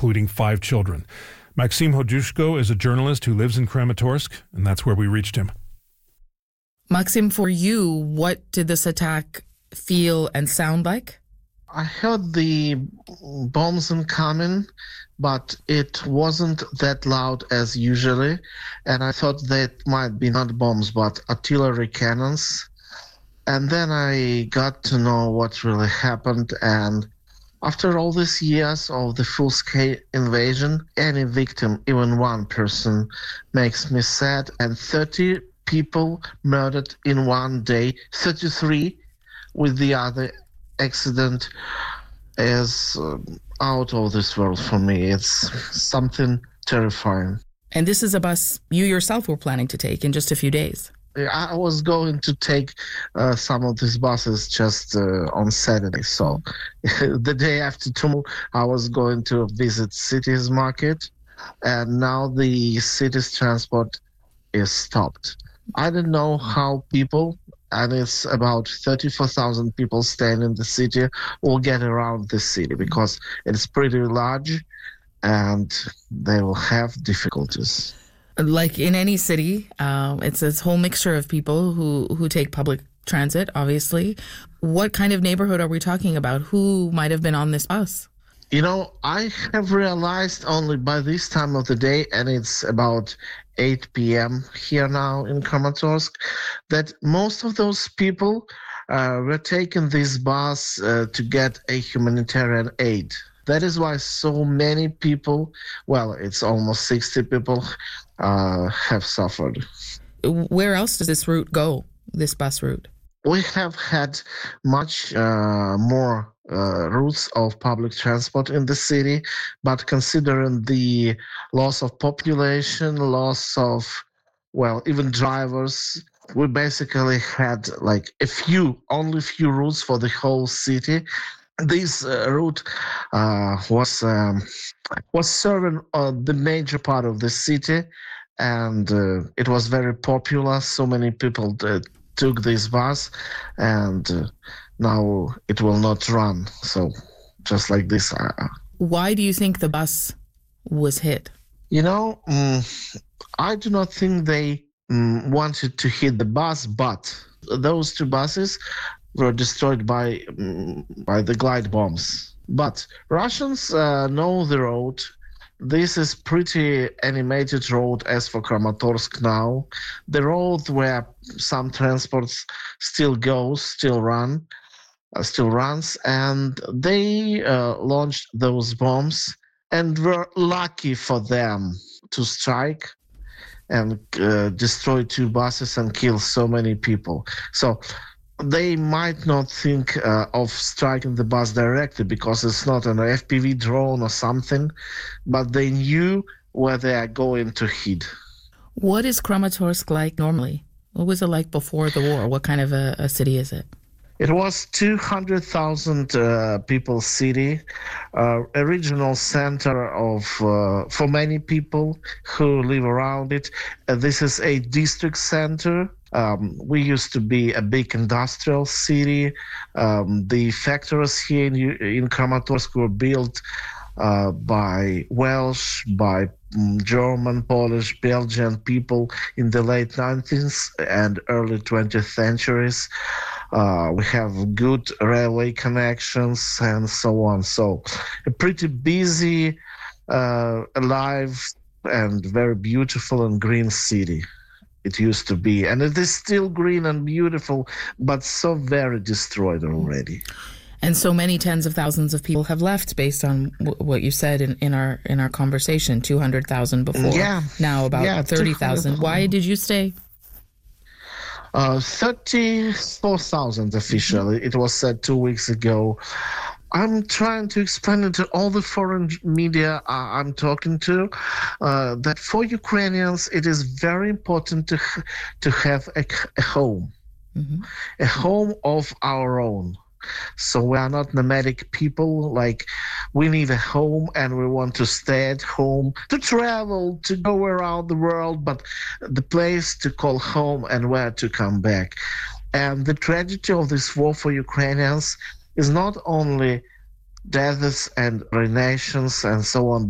including 5 children. Maxim Hodushko is a journalist who lives in Kramatorsk, and that's where we reached him. Maxim, for you, what did this attack feel and sound like? I heard the bombs incoming, but it wasn't that loud as usually, and I thought that might be not bombs, but artillery cannons. And then I got to know what really happened, and after all these years of the full-scale invasion, any victim, even one person, makes me sad, and 30 people murdered in one day, 33 with the other accident is out of this world for me. It's something terrifying. And this is a bus you yourself were planning to take in just a few days. I was going to take some of these buses just on Saturday. So the day after tomorrow, I was going to visit city's market, and now the city's transport is stopped. I don't know how people, and it's about 34,000 people staying in the city, will get around the city because it's pretty large and they will have difficulties. Like in any city, it's this whole mixture of people who take public transit, obviously. What kind of neighborhood are we talking about? Who might have been on this bus? You know, I have realized only by this time of the day, and it's about 8 p.m. here now in Kramatorsk, that most of those people were taking this bus to get a humanitarian aid. That is why so many people, well, it's almost 60 people, have suffered. Where else does this route go, this bus route? We have had much more routes of public transport in the city, but considering the loss of population, loss of, well, even drivers, we basically had like only few routes for the whole city. This route was serving the major part of the city, and it was very popular. So many people took this bus, and now it will not run. So just like this. Why do you think the bus was hit? You know, I do not think they wanted to hit the bus, but those 2 buses were destroyed by the glide bombs. But Russians know the road. This is pretty animated road as for Kramatorsk now. The road where some transports still runs, and they launched those bombs and were lucky for them to strike and destroy 2 buses and kill so many people. So they might not think of striking the bus directly because it's not an FPV drone or something, but they knew where they are going to hit. What is Kramatorsk like normally? What was it like before the war? What kind of a city is it? It was 200,000 people city, a regional center of for many people who live around it. This is a district center. We used to be a big industrial city. The factories here in Kramatorsk were built by Welsh, by German, Polish, Belgian people in the late 19th and early 20th centuries. We have good railway connections and so on. So a pretty busy, alive, and very beautiful and green city. It used to be. And it is still green and beautiful, but so very destroyed already. And so many tens of thousands of people have left based on what you said in our conversation, 200,000 before. Yeah. Now about 30,000. Why did you stay? 34,000 officially. It was said 2 weeks ago. I'm trying to explain it to all the foreign media I'm talking to, that for Ukrainians, it is very important to have a home, a home of our own. So we are not nomadic people, like we need a home and we want to stay at home, to travel, to go around the world, but the place to call home and where to come back. And the tragedy of this war for Ukrainians is not only deaths and renations and so on,